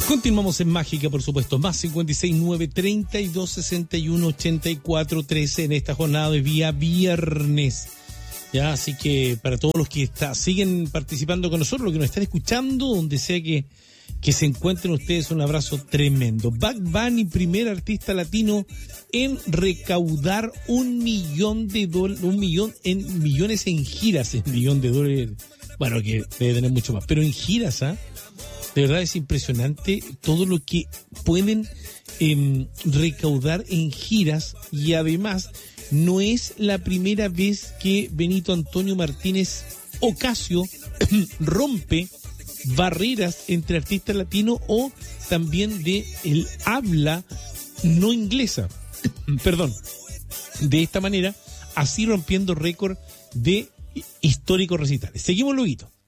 Continuamos en Mágica, por supuesto, más 569-3261-8413 en esta jornada de día viernes. Ya, así que para todos los que siguen participando con nosotros, los que nos están escuchando, donde sea que se encuentren ustedes, un abrazo tremendo. Bad Bunny, primer artista latino en recaudar $1 millón millones en giras, $1 millón, bueno, que debe tener mucho más, pero en giras, de verdad es impresionante todo lo que pueden recaudar en giras, y además no es la primera vez que Benito Antonio Martínez Ocasio rompe barreras entre artistas latinos o también de el habla no inglesa. Perdón. De esta manera, así rompiendo récord de históricos recitales. Seguimos luego.